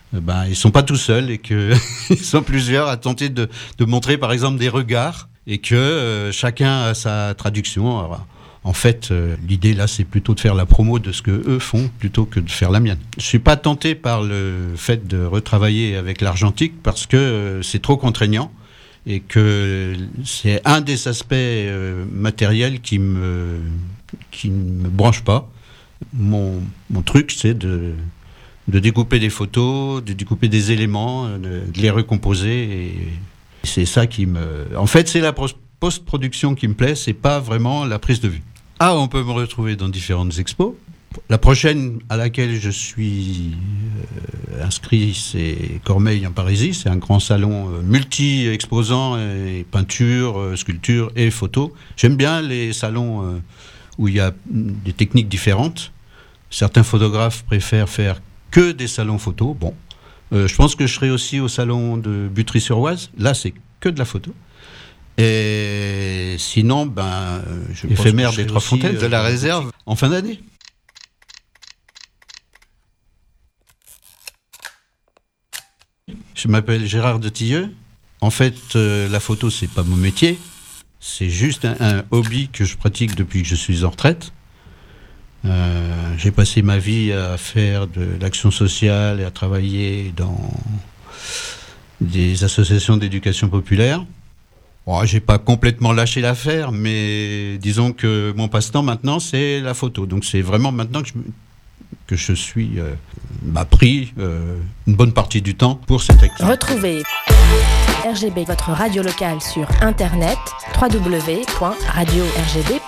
ils sont pas tout seuls et que ils sont plusieurs à tenter de montrer par exemple des regards et que chacun a sa traduction. Alors, en fait, l'idée là, c'est plutôt de faire la promo de ce que eux font plutôt que de faire la mienne. Je suis pas tenté par le fait de retravailler avec l'argentique parce que c'est trop contraignant et que c'est un des aspects matériels qui ne me branche pas. Mon truc, c'est de découper des photos, de découper des éléments, de les recomposer. Et c'est ça qui me... En fait, c'est la post-production qui me plaît, c'est pas vraiment la prise de vue. On peut me retrouver dans différentes expos. La prochaine à laquelle je suis inscrit, c'est Cormeilles en Parisis. C'est un grand salon multi-exposants, et peinture, sculpture et photo. J'aime bien les salons où il y a des techniques différentes. Certains photographes préfèrent faire que des salons photo. Bon, je pense que je serai aussi au salon de Butry-sur-Oise. Là, c'est que de la photo. Et sinon, éphémère des Trois Fontaines de la Réserve en fin d'année. Je m'appelle Gérard de Tilleux. En fait, la photo, c'est pas mon métier. C'est juste un hobby que je pratique depuis que je suis en retraite. J'ai passé ma vie à faire de l'action sociale et à travailler dans des associations d'éducation populaire. J'ai pas complètement lâché l'affaire, mais disons que mon passe-temps maintenant, c'est la photo. Donc c'est vraiment maintenant que je suis pris une bonne partie du temps pour cette activité. Retrouvez RGB, votre radio locale sur internet, www.radiorgb.com.